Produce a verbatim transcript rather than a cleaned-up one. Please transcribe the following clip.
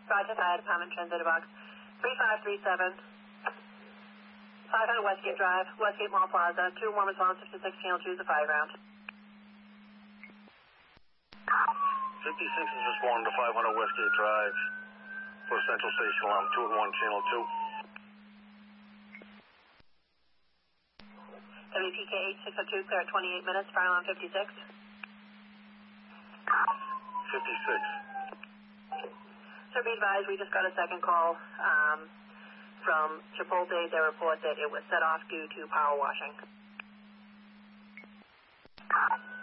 Roger, Fire Department, Transit Box. three five three seven, five hundred Westgate Drive, Westgate Mall Plaza, two one response, fifty-six, channel two, the fire ground. fifty-six is responding to five hundred Westgate Drive for Central Station Alarm two and one, channel two. W P K eight six oh two, clear at twenty-eight minutes, fire alarm fifty-six. fifty-six. Sir, be advised, we just got a second call um, from Chipotle. They report that it was set off due to power washing.